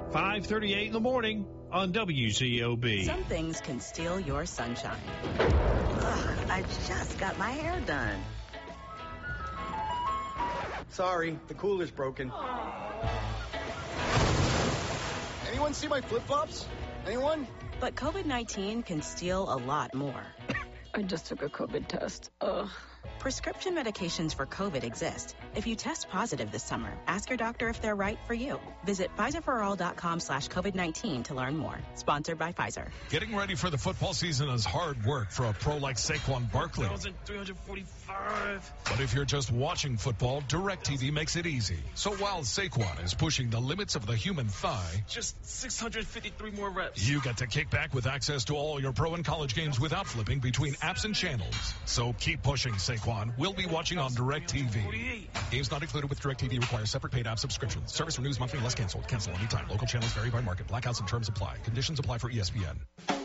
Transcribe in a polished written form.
5:38 in the morning on WCOB. Some things can steal your sunshine. Ugh, I just got my hair done. Sorry, the cooler's broken. Anyone see my flip-flops? Anyone? But COVID-19 can steal a lot more. I just took a COVID test. Ugh. Prescription medications for COVID exist. If you test positive this summer, ask your doctor if they're right for you. Visit PfizerForAll.com/COVID-19 to learn more. Sponsored by Pfizer. Getting ready for the football season is hard work for a pro like Saquon Barkley. 1,345. But if you're just watching football, DirecTV makes it easy. So while Saquon is pushing the limits of the human thigh, Just 653 more reps. you get to kick back with access to all your pro and college games without flipping between apps and channels. So keep pushing, Saquon. We'll be watching on DirecTV. Games not included with DirecTV require separate paid app subscriptions. Service renews monthly unless canceled. Cancel anytime. Local channels vary by market. Blackouts and terms apply. Conditions apply for ESPN.